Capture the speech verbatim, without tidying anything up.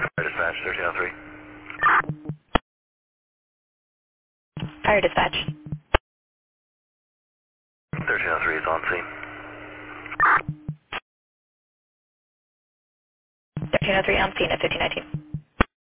Dispatch, thirteen oh three. Fire dispatch. thirteen oh three is on scene. thirteen oh three on scene at fifteen nineteen.